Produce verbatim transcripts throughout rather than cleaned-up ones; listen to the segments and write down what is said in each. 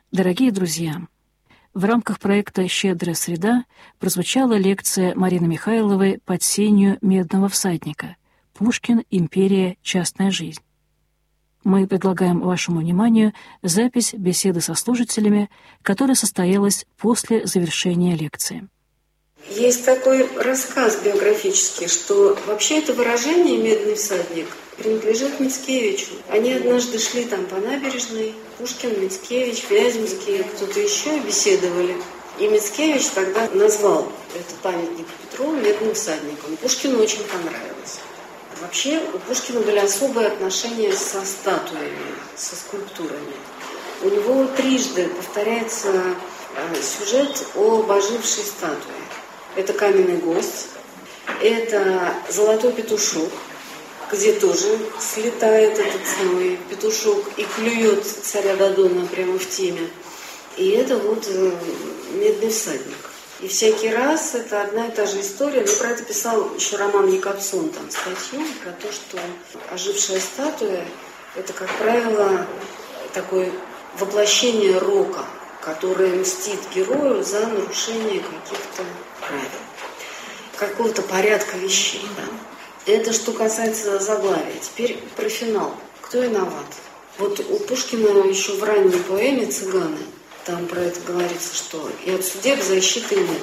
Дорогие друзья, в рамках проекта «Щедрая среда» прозвучала лекция Марины Михайловой «Под сенью медного всадника. Пушкин. Империя. Частная жизнь». Мы предлагаем вашему вниманию запись беседы со слушателями, которая состоялась после завершения лекции. Есть такой рассказ биографический, что вообще это выражение «медный всадник» принадлежит Мицкевичу. Они однажды шли там по набережной, Пушкин, Мицкевич, Вяземский, кто-то еще беседовали. И Мицкевич тогда назвал этот памятник Петру медным всадником. Пушкину очень понравилось. Вообще у Пушкина были особые отношения со статуями, со скульптурами. У него трижды повторяется сюжет об ожившей статуе. Это каменный гость, это золотой петушок, где тоже слетает этот самый петушок и клюет царя Додона прямо в теме. И это вот медный всадник. И всякий раз это одна и та же история. Но про это писал еще Роман Якобсон, там статью про то, что ожившая статуя – это, как правило, такое воплощение рока, которое мстит герою за нарушение каких-то правил, какого-то порядка вещей. Да? Это что касается заглавия. Теперь про финал. Кто виноват? Вот у Пушкина еще в ранней поэме «Цыганы» там про это говорится, что и от судеб защиты нет.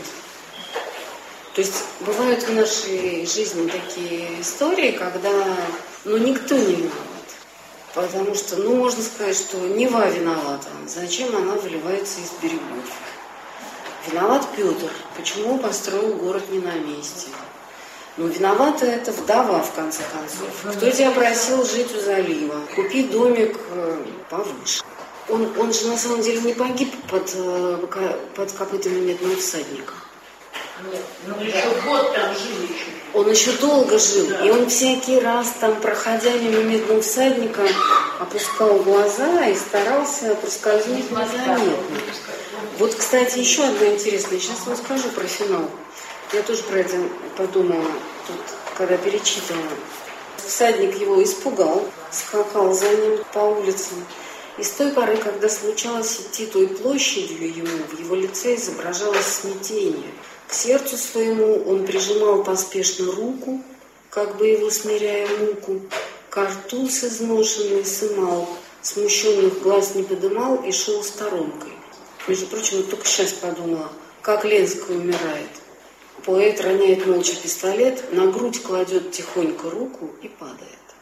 То есть бывают в нашей жизни такие истории, когда ну, никто не виноват. Потому что, ну, можно сказать, что Нева виновата. Зачем она выливается из берегов? Виноват Петр. Почему построил город не на месте? Ну, виновата эта вдова, в конце концов. Кто тебя просил жить у залива? Купи домик повыше. Он, он же на самом деле не погиб под, под копытами медного всадника. Нет, ну еще год там жил еще. Он еще долго жил. И он всякий раз там, проходя мимо медного всадника, опускал глаза и старался проскользнуть незаметно. Вот, кстати, еще одна интересная. Сейчас вам скажу про финал. Я тоже про это подумала, тут, когда перечитывала. Всадник его испугал, скакал за ним по улицам. И с той поры, когда случалось идти той площадью ему, в его лице изображалось смятение. К сердцу своему он прижимал поспешно руку, как бы его смиряя муку, ко рту с изношенной сымал, смущенных глаз не подымал и шел сторонкой. Между прочим, вот только сейчас подумала, как Ленская умирает. Поэт роняет молча пистолет, на грудь кладет тихонько руку и падает.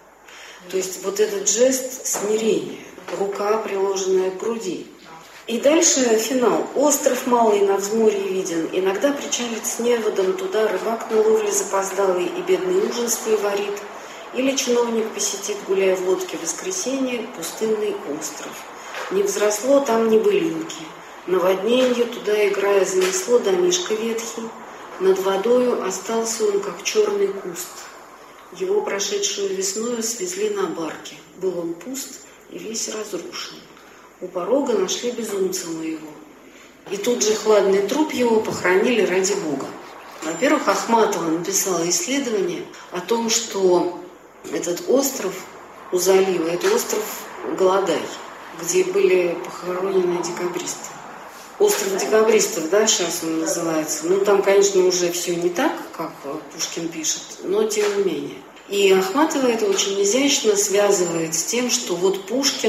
То есть вот этот жест смирения, рука, приложенная к груди. И дальше финал. Остров малый на взморье виден, иногда причалит с неводом, туда рыбак на ловле запоздалый и бедный ужин свой варит. Или чиновник посетит, гуляя в лодке в воскресенье, пустынный остров. Не взросло там ни былинки, наводненье туда, играя, занесло домишко ветхий. Над водою остался он, как черный куст. Его прошедшую весною свезли на барке. Был он пуст и весь разрушен. У порога нашли безумца моего. И тут же хладный труп его похоронили ради Бога. Во-первых, Ахматова написала исследование о том, что этот остров у залива, это остров Голодай, где были похоронены декабристы. Остров декабристов, да, сейчас он называется. Ну, там, конечно, уже все не так, как Пушкин пишет, но тем не менее. И Ахматова это очень изящно связывает с тем, что вот Пушкин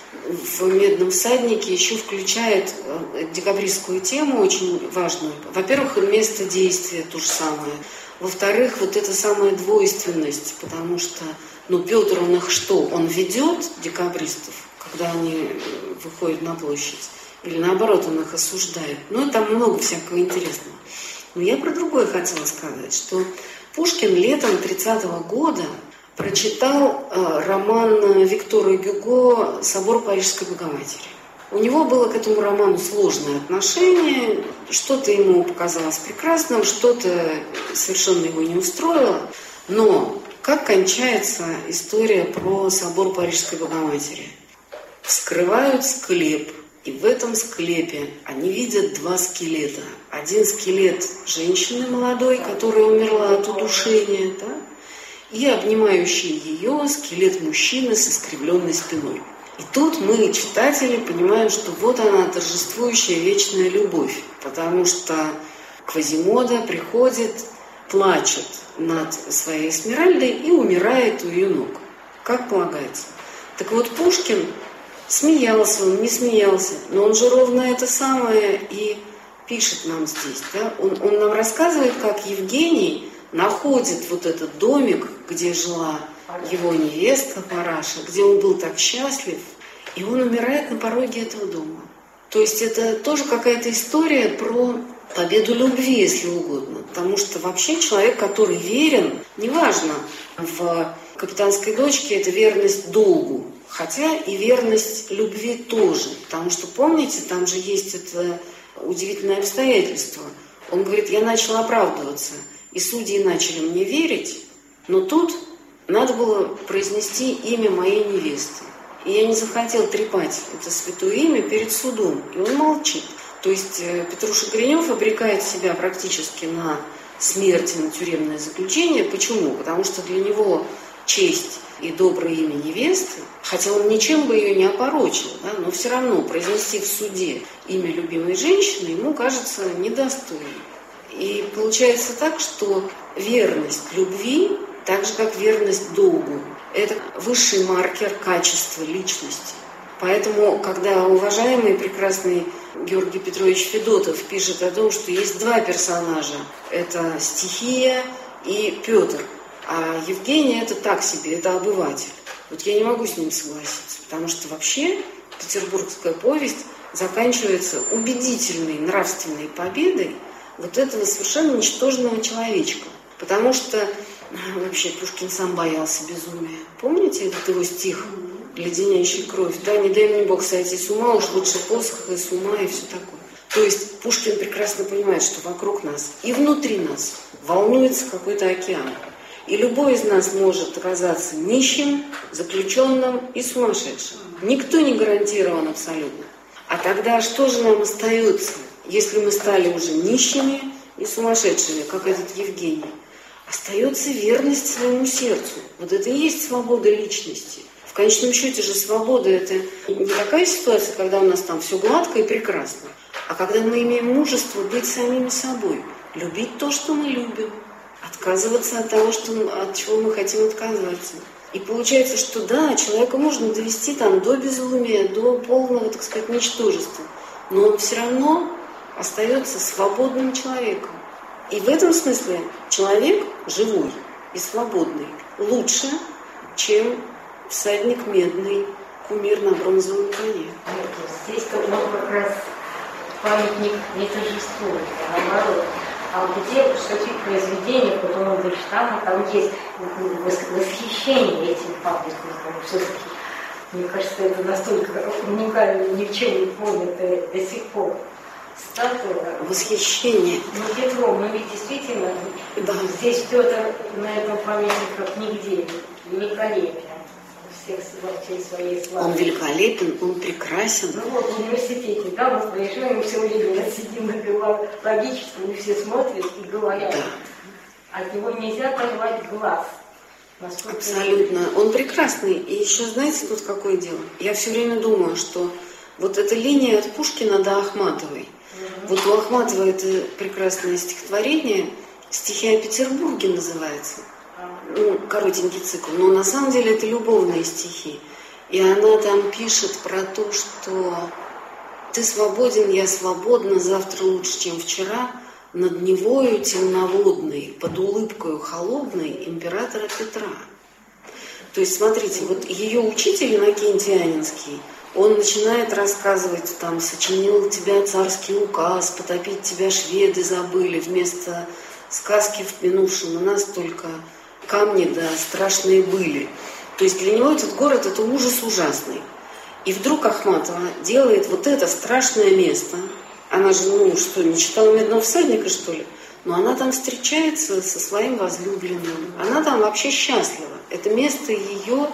в «Медном всаднике» еще включает декабристскую тему, очень важную. Во-первых, место действия то же самое. Во-вторых, вот эта самая двойственность, потому что, ну, Петр, он их что? Он ведет декабристов, когда они выходят на площадь? Или наоборот, он их осуждает. Ну, там много всякого интересного. Но я про другое хотела сказать, что Пушкин летом тридцатого года прочитал э, роман Виктора Гюго «Собор Парижской Богоматери». У него было к этому роману сложное отношение. Что-то ему показалось прекрасным, что-то совершенно его не устроило. Но как кончается история про Собор Парижской Богоматери? Вскрывают склеп. И в этом склепе они видят два скелета. Один скелет женщины молодой, которая умерла от удушения, да? И обнимающий ее скелет мужчины с искривленной спиной. И тут мы, читатели, понимаем, что вот она, торжествующая вечная любовь, потому что Квазимода приходит, плачет над своей Эсмеральдой и умирает у ее ног, как полагается. Так вот, Пушкин смеялся, он не смеялся, но он же ровно это самое и пишет нам здесь. Да? Он, он нам рассказывает, как Евгений находит вот этот домик, где жила его невестка Параша, где он был так счастлив, и он умирает на пороге этого дома. То есть это тоже какая-то история про победу любви, если угодно. Потому что вообще человек, который верен, неважно, в «Капитанской дочке» это верность долгу, хотя и верность любви тоже. Потому что, помните, там же есть это удивительное обстоятельство. Он говорит, я начал оправдываться, и судьи начали мне верить, но тут надо было произнести имя моей невесты. И я не захотел трепать это святое имя перед судом. И он молчит. То есть Петруша Гринев обрекает себя практически на смерть, на тюремное заключение. Почему? Потому что для него честь и доброе имя невесты, хотя он ничем бы ее не опорочил, да, но все равно произнести в суде имя любимой женщины ему кажется недостойным. И получается так, что верность любви, так же как верность долгу, это высший маркер качества личности. Поэтому, когда уважаемый прекрасный Георгий Петрович Федотов пишет о том, что есть два персонажа, это стихия и Петр, а Евгений это так себе, это обыватель. Вот я не могу с ним согласиться, потому что вообще петербургская повесть заканчивается убедительной нравственной победой вот этого совершенно ничтожного человечка. Потому что вообще Пушкин сам боялся безумия. Помните этот его стих «Леденящий кровь»? Да, не дай мне Бог сойти с ума, уж лучше посох и с ума и все такое. То есть Пушкин прекрасно понимает, что вокруг нас и внутри нас волнуется какой-то океан. И любой из нас может оказаться нищим, заключенным и сумасшедшим. Никто не гарантирован абсолютно. А тогда что же нам остается, если мы стали уже нищими и сумасшедшими, как этот Евгений? Остается верность своему сердцу. Вот это и есть свобода личности. В конечном счете же свобода – это не такая ситуация, когда у нас там все гладко и прекрасно, а когда мы имеем мужество быть самими собой, любить то, что мы любим, отказываться от того, что, от чего мы хотим отказываться. И получается, что да, человека можно довести там до безумия, до полного, так сказать, ничтожества, но он все равно остается свободным человеком. И в этом смысле человек живой и свободный лучше, чем всадник медный, кумир на бронзовом коне. Здесь как бы как раз памятник не торжествует, а наоборот. А где в таких произведениях, вот он говорит, там, там есть восхищение этим памятником. Все-таки, мне кажется, это настолько уникально, ни в чем не понятое до сих пор. Статуя. Восхищение. Ну, Петром, ну ведь действительно, да. Здесь Петр на этом памятнике как нигде великолепен. Всех всей своей славы. Он великолепен, он прекрасен. Ну вот в университете, да, мы приезжаем, мы все время сидим на биологическом, и все смотрят и говорят. Да. От него нельзя оторвать глаз. Насколько абсолютно. Это... Он прекрасный. И еще знаете, тут какое дело? Я все время думаю, что вот эта линия от Пушкина до Ахматовой. Mm-hmm. Вот у Ахматовой это прекрасное стихотворение, «Стихи о Петербурге» называется. Ну, коротенький цикл, но на самом деле это любовные стихи. И она там пишет про то, что ты свободен, я свободна, завтра лучше, чем вчера, над Невою темноводной, под улыбкою холодной императора Петра. То есть, смотрите, вот ее учитель Иннокентий Анинский, он начинает рассказывать, там, сочинил тебя царский указ, потопить тебя шведы забыли, вместо сказки в минувшем у нас только камни, да, страшные были. То есть для него этот город – это ужас ужасный. И вдруг Ахматова делает вот это страшное место. Она же, ну что, не читала «Медного всадника», что ли? Но она там встречается со своим возлюбленным. Она там вообще счастлива. Это место ее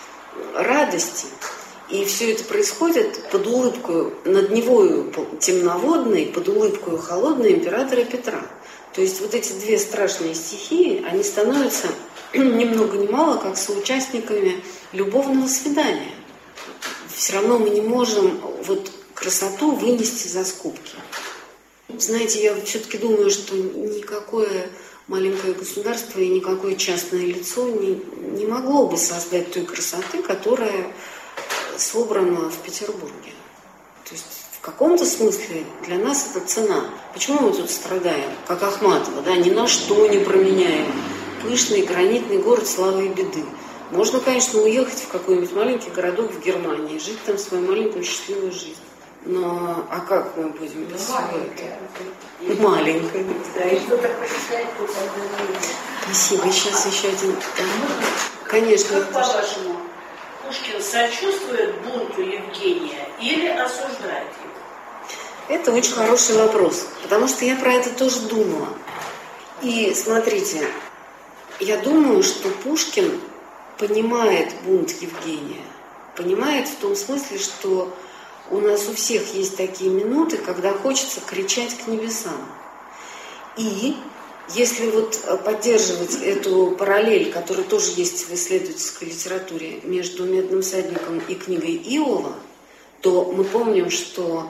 радости. И все это происходит под улыбкою, над Невою темноводной, под улыбкою холодной императора Петра. То есть вот эти две страшные стихии, они становятся ни много ни мало как соучастниками любовного свидания. все равно мы не можем вот красоту вынести за скобки. Знаете, я все-таки думаю, что никакое маленькое государство и никакое частное лицо не, не могло бы создать той красоты, которая собрана в Петербурге. То есть в каком-то смысле для нас это цена. Почему мы тут страдаем, как Ахматова, да, ни на что не променяем. Пышный гранитный город славы и беды. Можно, конечно, уехать в какой-нибудь маленький городок в Германии, жить там свою маленькую счастливую жизнь. Но, а как мы будем без всего этого? Маленькая. Да, и что такое снять? Спасибо. Сейчас еще один. Конечно. Как по-вашему, Пушкин сочувствует бунту Евгения или осуждает его? Это очень хороший вопрос, потому что я про это тоже думала. И смотрите, я думаю, что Пушкин понимает бунт Евгения. Понимает в том смысле, что у нас у всех есть такие минуты, когда хочется кричать к небесам. И если вот поддерживать эту параллель, которая тоже есть в исследовательской литературе между «Медным всадником» и книгой Иова, то мы помним, что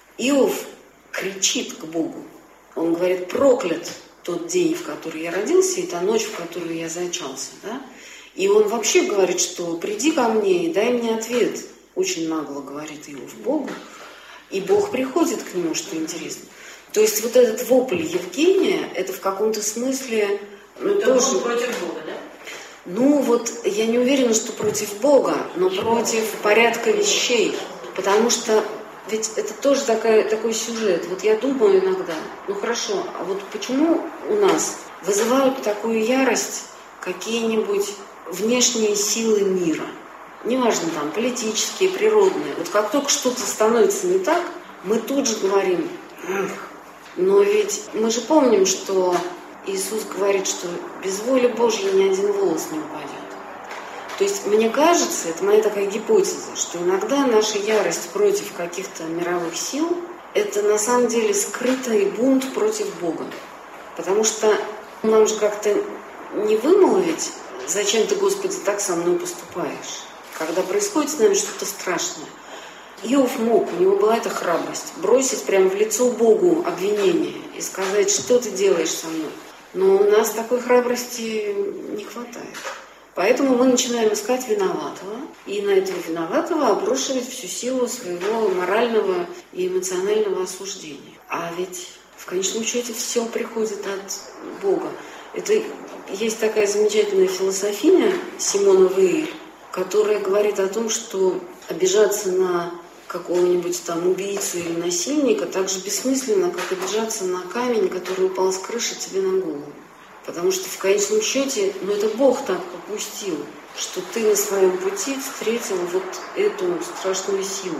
Иов кричит к Богу. Он говорит: проклят тот день, в который я родился, и та ночь, в которую я зачался. Да? И он вообще говорит, что приди ко мне и дай мне ответ. Очень нагло говорит Иов Богу. И Бог приходит к нему, что интересно. То есть вот этот вопль Евгения, это в каком-то смысле... Ну, это тоже... был против Бога, да? Ну вот я не уверена, что против Бога, но против порядка вещей. Потому что ведь это тоже такая, такой сюжет. Вот я думаю иногда, ну хорошо, а вот почему у нас вызывают такую ярость какие-нибудь внешние силы мира? Неважно, там, политические, природные. Вот как только что-то становится не так, мы тут же говорим: эх. Но ведь мы же помним, что Иисус говорит, что без воли Божьей ни один волос не упадет. То есть, мне кажется, это моя такая гипотеза, что иногда наша ярость против каких-то мировых сил – это на самом деле скрытый бунт против Бога. Потому что нам же как-то не вымолвить: зачем ты, Господи, так со мной поступаешь, когда происходит с нами что-то страшное. Иов мог, у него была эта храбрость, бросить прямо в лицо Богу обвинение и сказать: что ты делаешь со мной. Но у нас такой храбрости не хватает. Поэтому мы начинаем искать виноватого, и на этого виноватого обрушивать всю силу своего морального и эмоционального осуждения. А ведь в конечном счете все приходит от Бога. Это есть такая замечательная философия Симона Вейль, которая говорит о том, что обижаться на какого-нибудь там убийцу или насильника так же бессмысленно, как обижаться на камень, который упал с крыши тебе на голову. Потому что в конечном счете, ну это Бог так попустил, что ты на своем пути встретил вот эту страшную силу.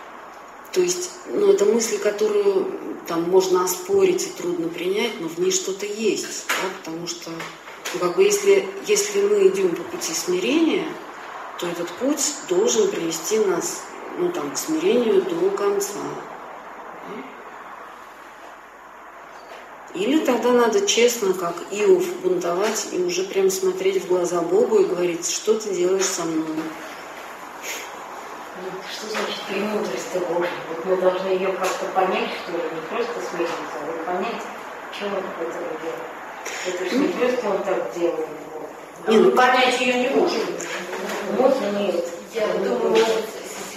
То есть, ну это мысль, которую там можно оспорить и трудно принять, но в ней что-то есть, да? Потому что, ну как бы если, если мы идем по пути смирения, то этот путь должен привести нас, ну там, к смирению до конца. Или тогда надо честно, как Иов, бунтовать и уже прям смотреть в глаза Богу и говорить: что ты делаешь со мной? Что значит премудрость Божья? Вот мы должны ее как-то понять, что ли, не просто смириться, а вот понять, чем это этого делает. Это же не просто он так делает. А мы понять ее не можем. Можно нет. Я думаю, может быть,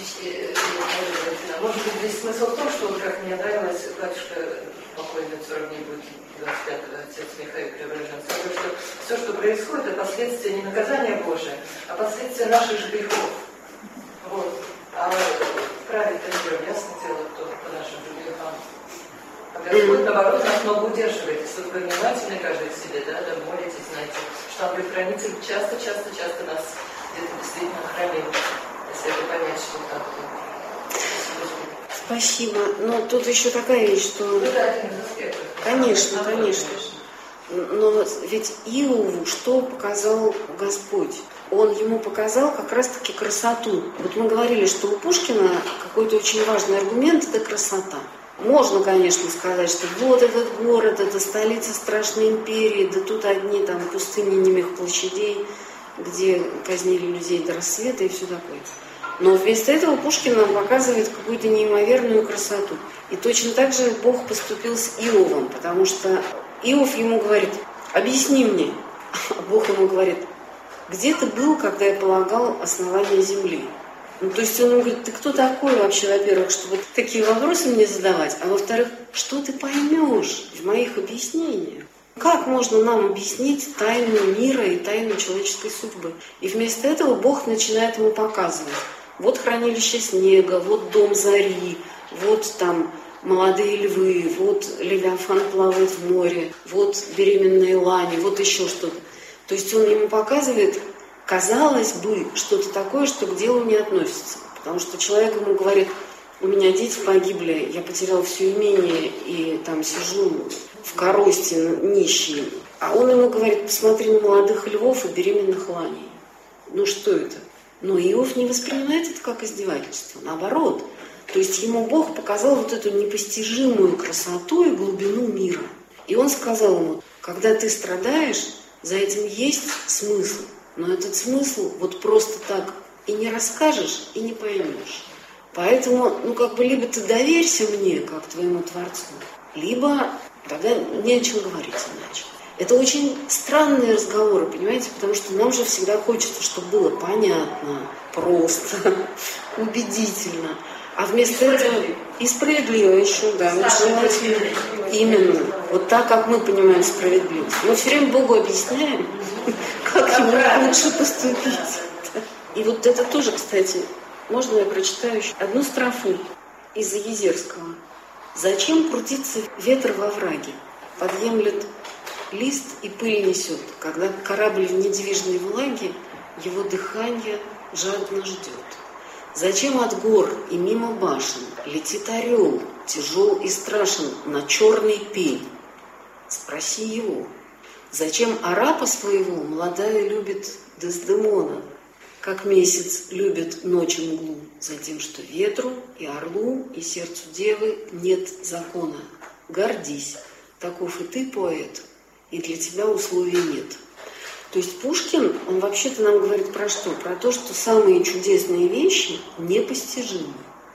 может быть, здесь смысл в том, что, как мне нравилось, батюшка покойный сорок дней будет двадцать пятого, отец Михаил Преображенский, сказал, что все, что происходит, это последствия не наказания Божия, а последствия наших же грехов. Вот. А править-то миром, ясно дело, кто по нашим же грехам. А Господь, наоборот, нас много удерживает. Если вы внимательны каждый к себе, да, да, молитесь, знаете, что ангел-хранитель часто-часто-часто нас где-то действительно хранит, если это понять, что так вот. Спасибо. Но тут еще такая вещь, что... Ну, да, один из аспектов. Конечно, конечно. Но ведь Иову что показал Господь? Он ему показал как раз-таки красоту. Вот мы говорили, что у Пушкина какой-то очень важный аргумент – это красота. Можно, конечно, сказать, что вот этот город, это столица страшной империи, да тут одни там пустыни немых площадей, где казнили людей до рассвета и все такое. Но вместо этого Пушкин нам показывает какую-то неимоверную красоту. И точно так же Бог поступил с Иовом, потому что Иов ему говорит: объясни мне. А Бог ему говорит: где ты был, когда я полагал основание земли? Ну, то есть он ему говорит: ты кто такой вообще, во-первых, чтобы такие вопросы мне задавать, а во-вторых, что ты поймешь в моих объяснениях? Как можно нам объяснить тайну мира и тайну человеческой судьбы? И вместо этого Бог начинает ему показывать: вот хранилище снега, вот дом зари, вот там молодые львы, вот Левиафан плавает в море, вот беременные лани, вот еще что-то. То есть он ему показывает, казалось бы, что-то такое, что к делу не относится. Потому что человек ему говорит: у меня дети погибли, я потерял все имение и там сижу в коросте нищий. А он ему говорит: посмотри на молодых львов и беременных ланей. Ну что это? Но Иов не воспринимает это как издевательство, наоборот. То есть ему Бог показал вот эту непостижимую красоту и глубину мира. И он сказал ему: когда ты страдаешь, за этим есть смысл. Но этот смысл вот просто так и не расскажешь, и не поймешь. Поэтому, ну как бы, либо ты доверься мне, как твоему Творцу, либо тогда не о чем говорить иначе. Это очень странные разговоры, понимаете, потому что нам же всегда хочется, чтобы было понятно, просто, убедительно. А вместо этого и справедливо еще, да, лучше именно, вот так, как мы понимаем справедливость. Мы все время Богу объясняем, как ему лучше поступить. И вот это тоже, кстати, можно я прочитаю еще одну строфу из Заезерского. «Зачем крутится ветер во враге? Подъемлет лист и пыль несет, когда корабль в недвижной влаге его дыхание жадно ждет. Зачем от гор и мимо башен летит орел, тяжел и страшен, на черный пень? Спроси его. Зачем арапа своего молодая любит Дездемона, как месяц любит ночь и мглу? Затем, что ветру и орлу и сердцу девы нет закона. Гордись, таков и ты, поэт, и для тебя условий нет». То есть Пушкин, он вообще-то нам говорит про что? Про то, что самые чудесные вещи непостижимы.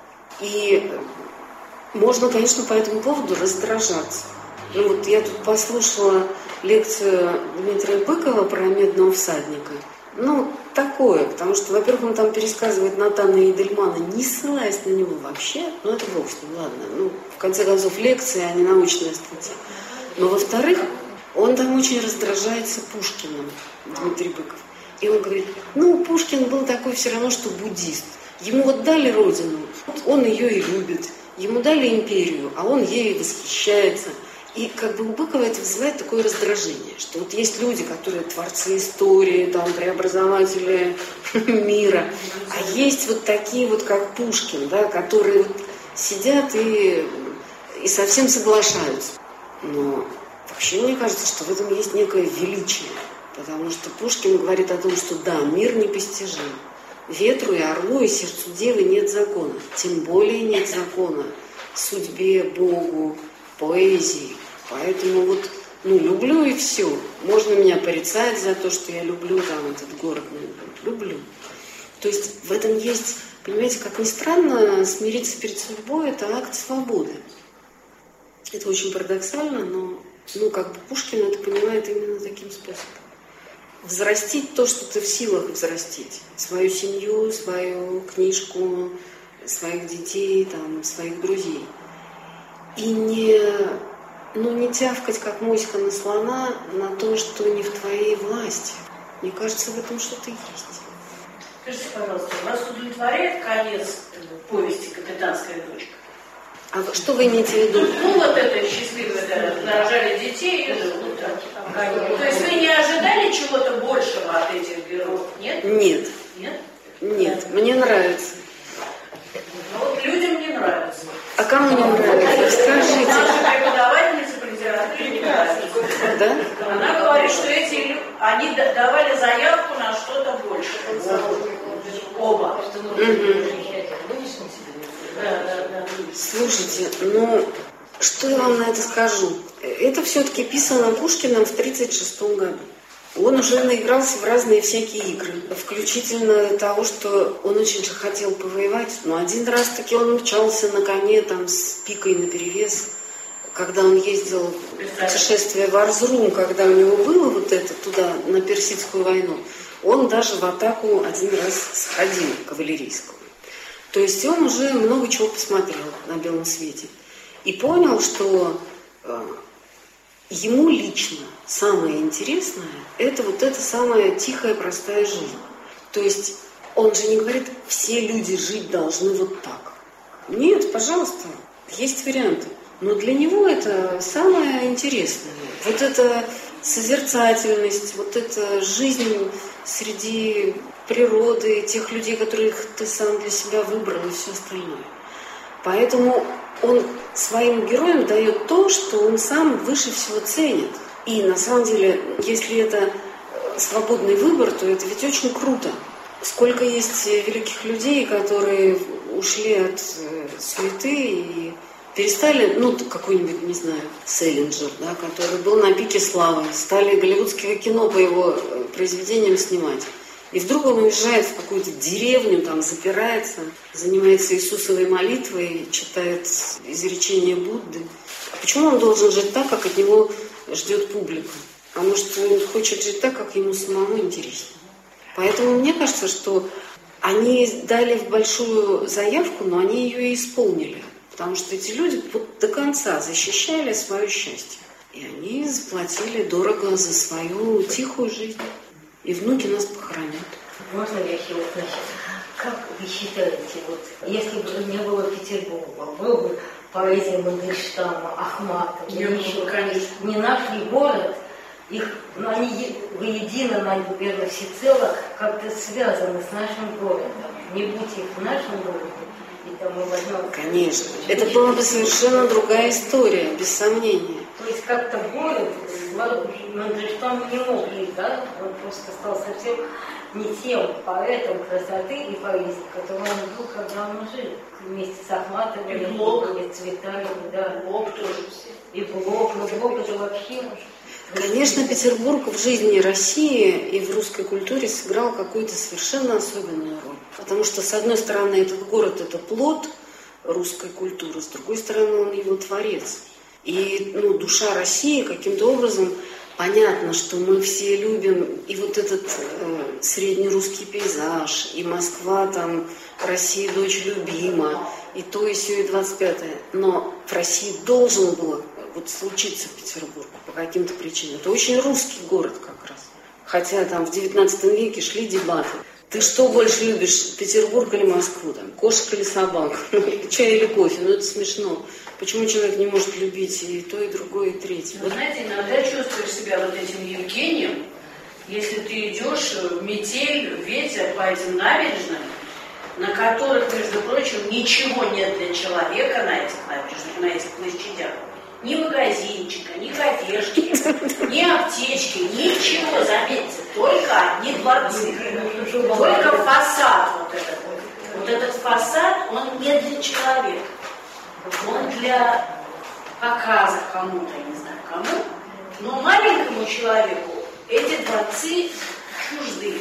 И можно, конечно, по этому поводу раздражаться. Ну вот я тут послушала лекцию Дмитрия Быкова про Медного всадника. Ну, такое, потому что, во-первых, он там пересказывает Натана и Эдельмана, не ссылаясь на него вообще. Ну, это бог с ним, ладно. Ну, в конце концов, лекция, а не научная статья. Но, во-вторых, он там очень раздражается Пушкиным, Дмитрий Быков. И он говорит: ну, Пушкин был такой все равно, что буддист. Ему вот дали родину, он ее и любит. Ему дали империю, а он ею восхищается. И как бы у Быкова это вызывает такое раздражение, что вот есть люди, которые творцы истории, там, преобразователи мира, а есть вот такие вот, как Пушкин, да, которые вот сидят и, и совсем соглашаются. Но вообще мне кажется, что в этом есть некое величие, потому что Пушкин говорит о том, что да, мир непостижим. Ветру и орлу и сердцу девы нет закона, тем более нет закона судьбе, Богу, поэзии. Поэтому вот, ну, люблю и все. Можно меня порицать за то, что я люблю там этот город, люблю. То есть в этом есть, понимаете, как ни странно, смириться перед судьбой — это акт свободы. Это очень парадоксально, но, ну, как бы Пушкин это понимает именно таким способом. Взрастить то, что ты в силах взрастить. Свою семью, свою книжку, своих детей, там, своих друзей. И не, ну, не тявкать, как моська на слона, на то, что не в твоей власти. Мне кажется, в этом что-то есть. Скажите, пожалуйста, вас удовлетворяет конец повести «Капитанская дочка»? А что вы имеете в виду? Ну, вот это счастливое, да, рожали детей и живут там. То есть вы не ожидали чего-то большего от этих героев, нет? Нет. Нет? Нет, мне нравится. Ну, вот людям не нравится. А кому не нравится? Скажите. Наша преподавательница по литературе не нравится. Да? Она говорит, что эти люди, они давали заявку на что-то большее. Оба. Да, да, да. Слушайте, ну, что я вам на это скажу? Это все-таки писано Пушкиным в тридцать шестом году. Он уже наигрался в разные всякие игры, включительно того, что он очень же хотел повоевать. Но один раз таки он мчался на коне там с пикой наперевес, когда он ездил в путешествие в Арзрум, когда у него было вот это туда, на Персидскую войну, он даже в атаку один раз сходил кавалерийскую. То есть он уже много чего посмотрел на белом свете и понял, что э, ему лично самое интересное – это вот эта самая тихая, простая жизнь. То есть он же не говорит, все люди жить должны вот так. Нет, пожалуйста, есть варианты. Но для него это самое интересное. Вот эта созерцательность, вот эта жизнь среди природы, тех людей, которых ты сам для себя выбрал и все остальное. Поэтому он своим героям дает то, что он сам выше всего ценит. И на самом деле, если это свободный выбор, то это ведь очень круто. Сколько есть великих людей, которые ушли от суеты и перестали, ну, какой-нибудь, не знаю, Селлинджер, да, который был на пике славы, стали голливудское кино по его произведениям снимать. И вдруг он уезжает в какую-то деревню, там запирается, занимается Иисусовой молитвой, читает изречения Будды. А почему он должен жить так, как от него ждет публика? А может, он хочет жить так, как ему самому интересно? Поэтому мне кажется, что они дали большую заявку, но они ее и исполнили. Потому что эти люди вот до конца защищали свое счастье. И они заплатили дорого за свою тихую жизнь. И внуки нас похоронят. Можно я еще уточню? Как вы считаете, вот, если бы не было Петербурга, был бы поэзия Мандельштама, Ахматова, не, еще, конечно. Не нашли город, их, ну, они воедино, наверное, всецело как-то связаны с нашим городом. Не будь их в нашем городе, и там мы возьмем... Конечно. Это была бы совершенно другая история, без сомнения. То есть как-то город Мандельштам не мог жить, да? Он просто стал совсем не тем поэтом красоты и поэзии, которым он был, когда он жил. Вместе с Ахматовым, и Блок, и Цветаевым, да. Блок тоже все. И Блок, но Блок это вообще... Конечно, Петербург в жизни России и в русской культуре сыграл какую-то совершенно особенную роль. Потому что, с одной стороны, этот город – это плод русской культуры, с другой стороны, он его творец. И ну, душа России каким-то образом, понятно, что мы все любим и вот этот э, среднерусский пейзаж, и Москва, там, Россия дочь любима, и то, и сё, и двадцать пятое. Но в России должен был вот случиться Петербург по каким-то причинам. Это очень русский город как раз. Хотя там в девятнадцатом веке шли дебаты. Ты что больше любишь, Петербург или Москву? Там, кошек или собак? Чай или кофе? Ну это смешно. Почему человек не может любить и то, и другое, и третье? Вы знаете, иногда чувствуешь себя вот этим Евгением, если ты идешь в метель, в ветер по этим набережным, на которых, между прочим, ничего нет для человека на этих набережных, на этих площадях. Ни магазинчика, ни кафешки, ни аптечки, ничего, заметьте, только одни дворцы, только фасад вот этот. Вот этот фасад, он не для человека, он для показа кому-то, я не знаю кому, но маленькому человеку эти дворцы чужды.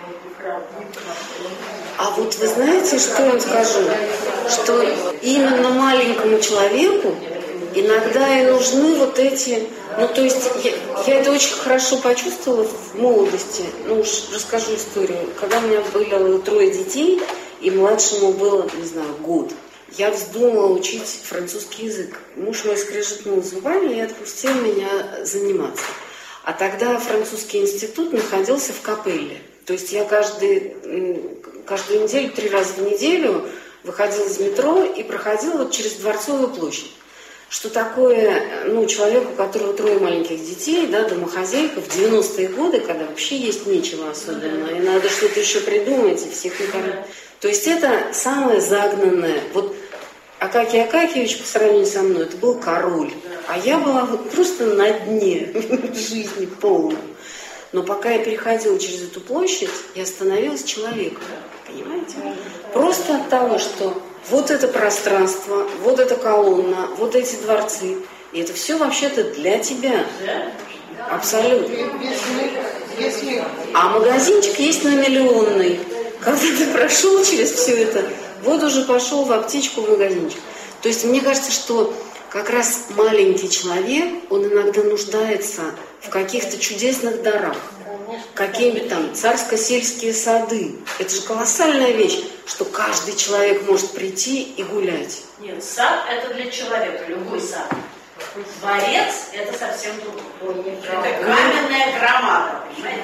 А вот вы знаете, что я вам скажу? Что именно маленькому человеку иногда и нужны вот эти... Ну, то есть, я, я это очень хорошо почувствовала в молодости. Ну, уж расскажу историю. Когда у меня было трое детей, и младшему было, не знаю, год, я вздумала учить французский язык. Муж мой скрежетнул зубами и отпустил меня заниматься. А тогда французский институт находился в Капелле. То есть я каждый, каждую неделю, три раза в неделю выходила из метро и проходила вот через Дворцовую площадь. Что такое, ну, человеку, у которого трое маленьких детей, да, домохозяйка в девяностые годы, когда вообще есть нечего особенного, и надо что-то еще придумать, и всех накормить. То есть это самое загнанное. Вот Акакий Акакиевич по сравнению со мной, это был король, а я была вот просто на дне жизни полном. Но пока я переходила через эту площадь, я становилась человеком, понимаете? Просто от того, что вот это пространство, вот эта колонна, вот эти дворцы, и это все вообще-то для тебя. Абсолютно. А магазинчик есть на Миллионной. Когда ты прошел через все это, вот уже пошел в аптечку, в магазинчик. То есть мне кажется, что как раз маленький человек, он иногда нуждается в каких-то чудесных дарах. Какие-нибудь там царско-сельские сады. Это же колоссальная вещь, что каждый человек может прийти и гулять. Нет, сад – это для человека, любой сад. Дворец – это совсем другое. Это каменная громада, понимаете?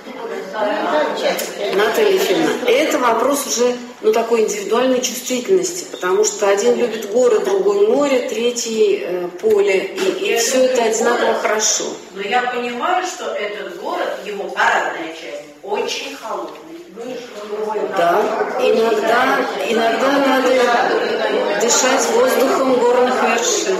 Наталья Ефимовна, это вопрос уже ну, такой индивидуальной чувствительности, потому что один любит горы, другой море, третий э, поле, и, и все это одинаково хорошо. Но я понимаю, что этот город, его парадная часть, очень холодный. Да, иногда, иногда надо дышать воздухом горных вершин.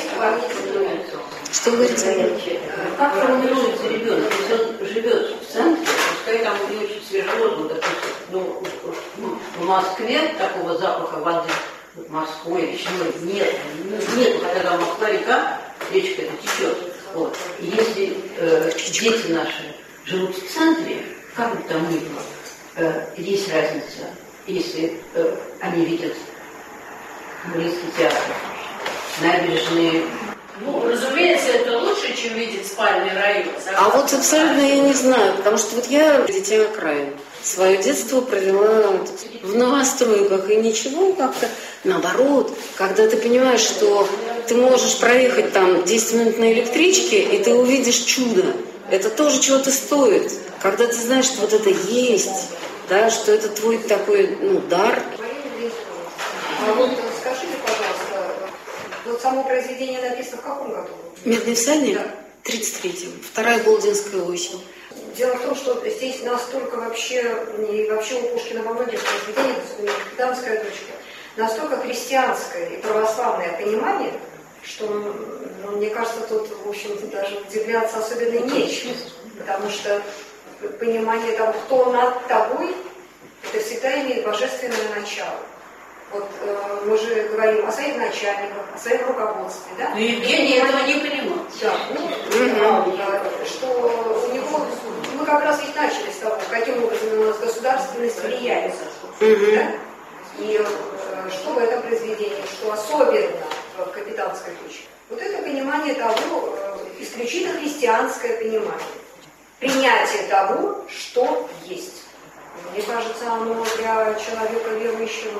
Что говорите? Как формируется ребенок, если он живет в центре, пускай там не очень свежий воздух, допустим, ну, в Москве такого запаха воды морской, речной нет, нет, когда Москва-река, речка это течет. Вот. И если э, дети наши живут в центре, как бы там ни было, э, есть разница, если э, они видят Мариинский театр, набережные. Ну, разумеется, это лучше, чем видеть спальный район. А вот абсолютно я не знаю, потому что вот я дитя окраин. Свое детство провела в новостройках, и ничего как-то наоборот, когда ты понимаешь, что ты можешь проехать там десять минут на электричке, и ты увидишь чудо. Это тоже чего-то стоит. Когда ты знаешь, что вот это есть, да, что это твой такой, ну, дар. А вот скажите, пожалуйста, вот само произведение написано в каком году? «Медный всадник»? Да. тридцать третьем. Вторая Голдинская осень. Дело в том, что здесь настолько вообще, и вообще у Пушкина во многих произведениях, «Дамская дочка», настолько христианское и православное понимание, что, ну, мне кажется, тут, в общем-то, даже удивляться особенно нечего. Потому что понимание того, кто над тобой, это всегда имеет божественное начало. Вот э, мы же говорим о своих начальниках, о своем руководстве, да? Но Евгений этого не понимал. Да, ну, mm-hmm. да, что у него, мы как раз ведь начали с того, каким образом у нас государственность влияет. Mm-hmm. Да? И э, что в этом произведении, что особенно в «Капитанской дочке», вот это понимание того, э, исключительно христианское понимание. Принятие того, что есть. Мне кажется, оно для человека верующего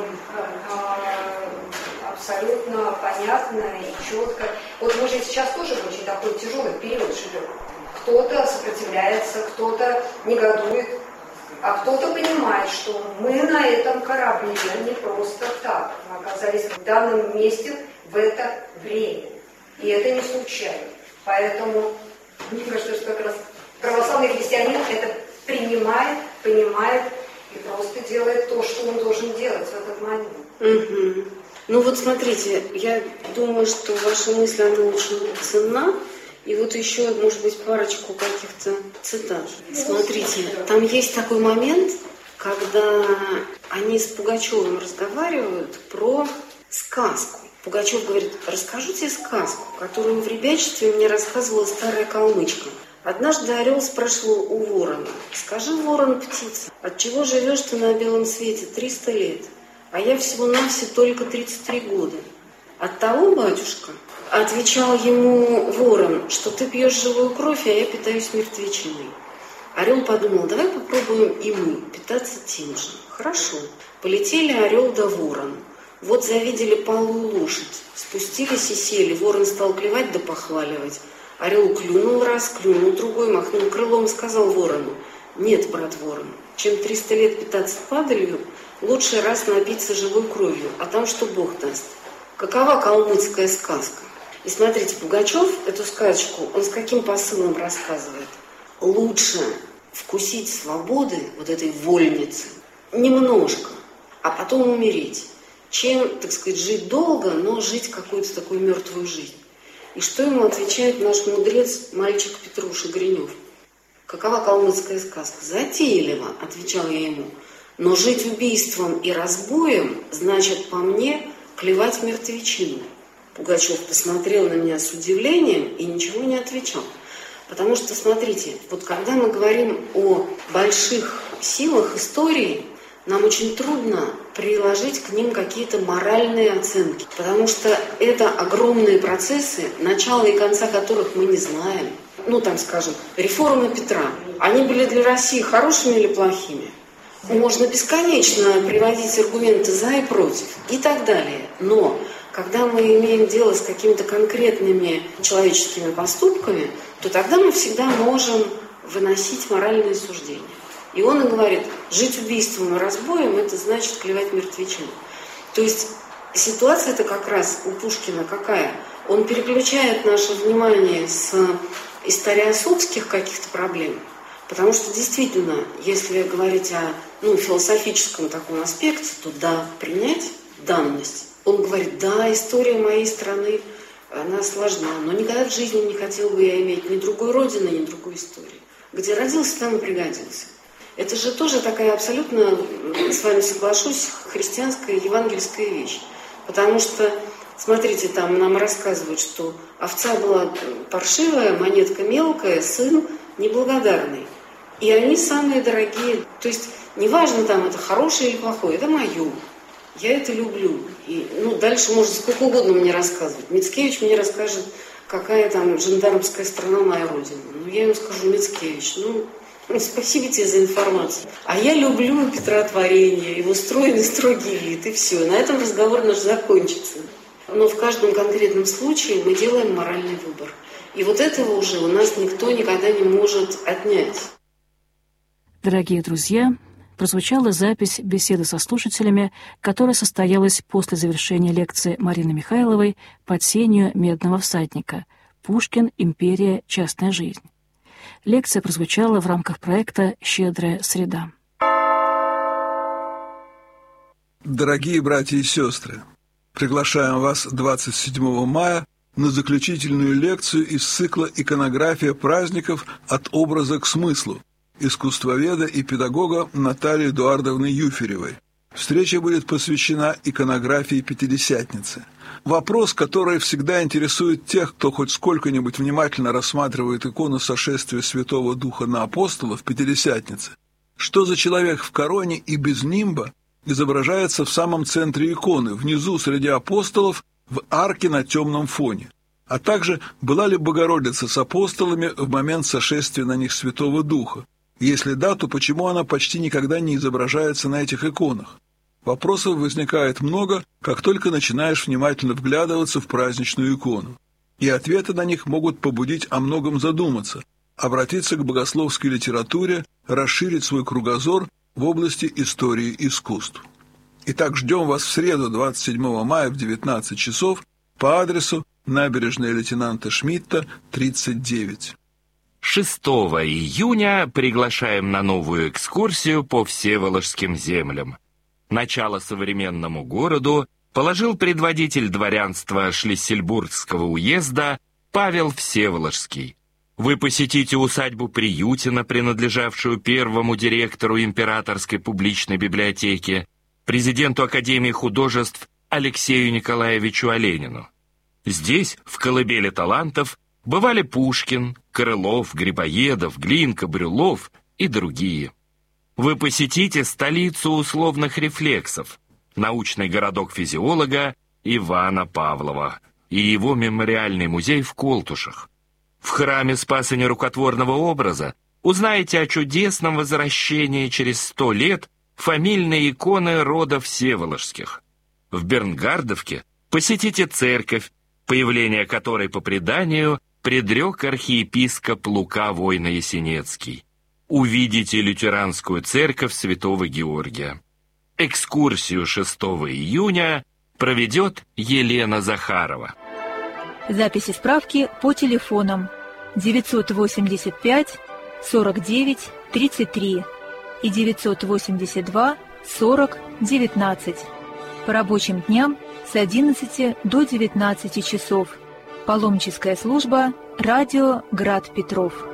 э, абсолютно понятно и четко. Вот мы же сейчас тоже в очень такой тяжелый период живем. Кто-то сопротивляется, кто-то негодует, а кто-то понимает, что мы на этом корабле не просто так. Мы оказались в данном месте в это время. И это не случайно. Поэтому мне кажется, что как раз православный христианин это принимает, понимает и просто делает то, что он должен делать в этот момент. Угу. Ну вот смотрите, я думаю, что ваша мысль, она очень ценна. И вот еще, может быть, парочку каких-то цитат. Смотрите, там есть такой момент, когда они с Пугачевым разговаривают про сказку. Пугачев говорит: расскажу тебе сказку, которую в ребячестве мне рассказывала старая калмычка. Однажды орел спрашивал у ворона: скажи, ворон, птица, отчего живешь ты на белом свете триста лет, а я всего-навсего только тридцать три года? От того, батюшка, отвечал ему ворон, что ты пьешь живую кровь, а я питаюсь мертвечиной. Орел подумал: давай попробуем и мы питаться тем же. Хорошо. Полетели орел да ворон. Вот завидели палую лошадь, спустились и сели, ворон стал клевать да похваливать. Орел клюнул раз, клюнул другой, махнул крылом, сказал ворону: нет, брат ворон, чем триста лет питаться падалью, лучше раз напиться живой кровью, а там что Бог даст. Какова калмыцкая сказка? И смотрите, Пугачев эту сказочку, он с каким посылом рассказывает? Лучше вкусить свободы, вот этой вольницы, немножко, а потом умереть, чем, так сказать, жить долго, но жить какую-то такую мертвую жизнь. И что ему отвечает наш мудрец, мальчик Петруша Гринев? Какова калмыцкая сказка? Затейливо, отвечал я ему, но жить убийством и разбоем значит, по мне, клевать мертвечину. Пугачев посмотрел на меня с удивлением и ничего не отвечал. Потому что, смотрите, вот когда мы говорим о больших силах истории, нам очень трудно приложить к ним какие-то моральные оценки, потому что это огромные процессы, начало и конца которых мы не знаем. Ну, там, скажем, реформы Петра, они были для России хорошими или плохими? Можно бесконечно приводить аргументы за и против и так далее. Но когда мы имеем дело с какими-то конкретными человеческими поступками, то тогда мы всегда можем выносить моральные суждения. И он и говорит, жить убийством и разбоем – это значит клевать мертвечину. То есть ситуация-то как раз у Пушкина какая? Он переключает наше внимание с историосовских каких-то проблем, потому что действительно, если говорить о ну, философическом таком аспекте, то да, принять данность. Он говорит, да, история моей страны, она сложна, но никогда в жизни не хотел бы я иметь ни другой родины, ни другой истории. Где родился, там и пригодился. Это же тоже такая абсолютно, с вами соглашусь, христианская, евангельская вещь. Потому что, смотрите, там нам рассказывают, что овца была паршивая, монетка мелкая, сын неблагодарный. И они самые дорогие. То есть, неважно, там это хорошее или плохое, это мое. Я это люблю. И, ну, дальше можно сколько угодно мне рассказывать. Мицкевич мне расскажет, какая там жандармская страна моя родина. Ну, я ему скажу, Мицкевич, ну... Спасибо тебе за информацию. А я люблю Петротворение, его стройный строгий вид, и все. На этом разговор наш закончится. Но в каждом конкретном случае мы делаем моральный выбор. И вот этого уже у нас никто никогда не может отнять. Дорогие друзья, прозвучала запись беседы со слушателями, которая состоялась после завершения лекции Марины Михайловой «Под сенью медного всадника. Пушкин. Империя. Частная жизнь». Лекция прозвучала в рамках проекта «Щедрая среда». Дорогие братья и сестры, приглашаем вас двадцать седьмого мая на заключительную лекцию из цикла «Иконография праздников от образа к смыслу» искусствоведа и педагога Натальи Эдуардовны Юферевой. Встреча будет посвящена иконографии Пятидесятницы. Вопрос, который всегда интересует тех, кто хоть сколько-нибудь внимательно рассматривает икону сошествия Святого Духа на апостолов Пятидесятницы. Что за человек в короне и без нимба изображается в самом центре иконы, внизу среди апостолов, в арке на темном фоне? А также, была ли Богородица с апостолами в момент сошествия на них Святого Духа? Если да, то почему она почти никогда не изображается на этих иконах? Вопросов возникает много, как только начинаешь внимательно вглядываться в праздничную икону. И ответы на них могут побудить о многом задуматься, обратиться к богословской литературе, расширить свой кругозор в области истории искусств. Итак, ждем вас в среду, двадцать седьмого мая в девятнадцать часов по адресу набережная лейтенанта Шмидта, тридцать девять. шестого июня приглашаем на новую экскурсию по Всеволожским землям. Начало современному городу положил предводитель дворянства Шлиссельбургского уезда Павел Всеволожский. Вы посетите усадьбу Приютина, принадлежавшую первому директору Императорской публичной библиотеки, президенту Академии художеств Алексею Николаевичу Оленину. Здесь, в колыбели талантов, бывали Пушкин, Крылов, Грибоедов, Глинка, Брюлов и другие. Вы посетите столицу условных рефлексов, научный городок физиолога Ивана Павлова и его мемориальный музей в Колтушах. В храме Спаса Нерукотворного образа узнаете о чудесном возвращении через сто лет фамильной иконы рода Всеволожских. В Бернгардовке посетите церковь, появление которой по преданию предрек архиепископ Лука Войно-Ясенецкий. Увидите лютеранскую церковь Святого Георгия. Экскурсию шестого июня проведет Елена Захарова. Записи справки по телефонам девятьсот восемьдесят пять сорок девять тридцать три и девятьсот восемьдесят два сорок девятнадцать. По рабочим дням с одиннадцати до девятнадцати часов. Паломническая служба «Радио Град Петров».